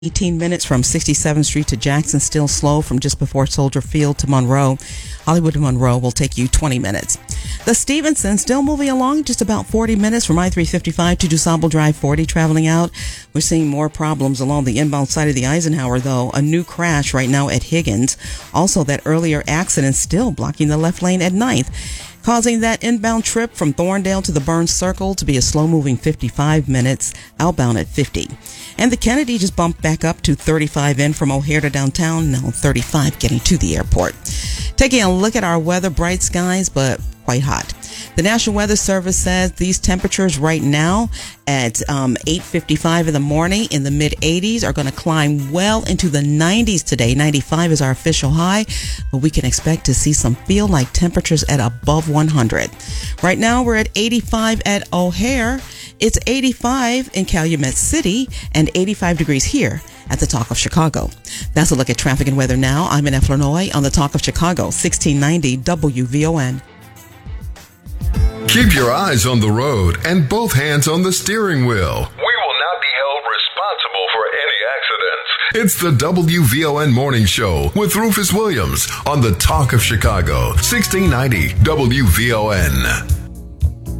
18 minutes from 67th Street to Jackson, still slow from just before Soldier Field to Monroe. Hollywood to Monroe will take you 20 minutes. The Stevenson still moving along just about 40 minutes from I-355 to DuSable Drive 40 traveling out. We're seeing more problems along the inbound side of the Eisenhower, though. A new crash right now at Higgins. Also, that earlier accident still blocking the left lane at 9th, causing that inbound trip from Thorndale to the Burns Circle to be a slow-moving 55 minutes, outbound at 50. And the Kennedy just bumped back up to 35 in from O'Hare to downtown, now 35 getting to the airport. Taking a look at our weather, bright skies, but quite hot. The National Weather Service says these temperatures right now at 8:55 in the morning in the mid-80s are going to climb well into the 90s today. 95 is our official high, but we can expect to see some feel-like temperatures at above 100. Right now we're at 85 at O'Hare. It's 85 in Calumet City and 85 degrees here at the Talk of Chicago. That's a look at traffic and weather now. I'm in Flanoy on the Talk of Chicago, 1690 WVON. Keep your eyes on the road and both hands on the steering wheel. We will not be held responsible for any accidents. It's the WVON Morning Show with Rufus Williams on the Talk of Chicago, 1690 WVON.